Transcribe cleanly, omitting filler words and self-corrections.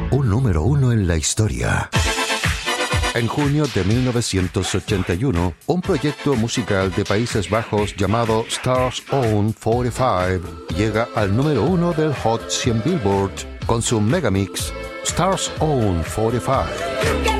un número uno en la historia. En junio de 1981, un proyecto musical de Países Bajos llamado Stars Own 45 llega al número uno del Hot 100 Billboard con su megamix Stars Own 45.